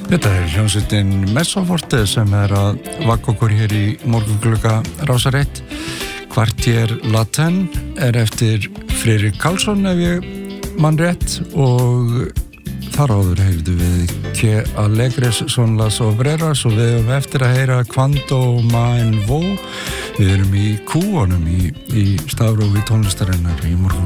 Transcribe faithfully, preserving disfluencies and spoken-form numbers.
Þetta er hljómsveitin Messoforte sem er að vakka okkur hér í morgunglugga Rásar eitt. Kvartier Latin er eftir Friðrik Karlsson ef ég mann rétt og þar áður heyrðu við Que Alegres son las obreras og við erum eftir að heyra Quando Maen Vo. Við erum í kúunum í, í stafrófi tónlistarinnar í morgun.